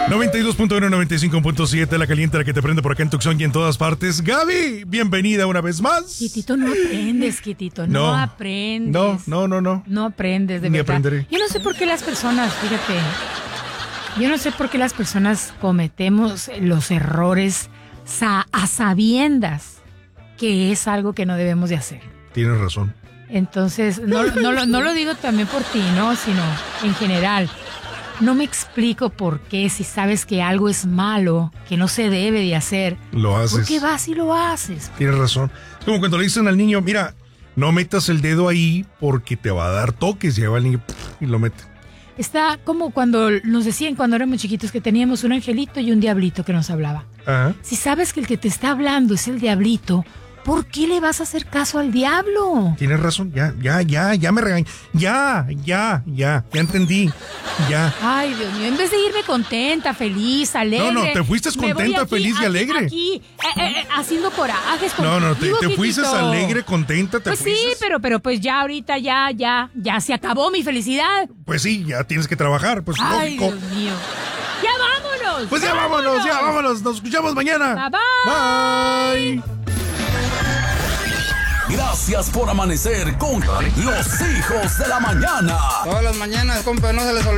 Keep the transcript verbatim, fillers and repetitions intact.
noventa y dos punto uno, noventa y cinco punto siete, la caliente, la que te prende por acá en Tucson y en todas partes. Gaby, bienvenida una vez más. Quitito, no aprendes, Quitito, no, no aprendes. No, no, no, no. No aprendes, de Ni verdad. aprenderé. Yo no sé por qué las personas, fíjate, yo no sé por qué las personas cometemos los errores sa- a sabiendas que es algo que no debemos de hacer. Tienes razón. Entonces, no, no, lo, no lo digo también por ti, ¿no? Sino en general. No me explico por qué, si sabes que algo es malo, que no se debe de hacer, Lo haces. ¿por qué vas y lo haces? Tienes razón. Es como cuando le dicen al niño, mira, no metas el dedo ahí porque te va a dar toques. Y ahí va el niño y lo mete. Está como cuando nos decían cuando éramos chiquitos que teníamos un angelito y un diablito que nos hablaba. Ajá. Si sabes que el que te está hablando es el diablito, ¿por qué le vas a hacer caso al diablo? Tienes razón, ya, ya, ya, ya me regañé. Ya, ya, ya, ya entendí. Ya. Ay, Dios mío, en vez de irme contenta, feliz, alegre. No, no, te fuiste me voy contenta, aquí, feliz y aquí, alegre. Aquí, eh, eh, haciendo corajes. No, no, te, contigo, te fuiste Quitito. alegre, contenta, te Pues fuiste. sí, pero, pero pues ya ahorita ya, ya, ya se acabó mi felicidad. Pues sí, ya tienes que trabajar, pues Ay, lógico. Dios mío. ¡Ya vámonos! Pues ya vámonos, ya vámonos. Nos escuchamos mañana. Bye, bye. Bye. Gracias por amanecer con los hijos de la mañana. Todas las mañanas, compa, no se les olvide.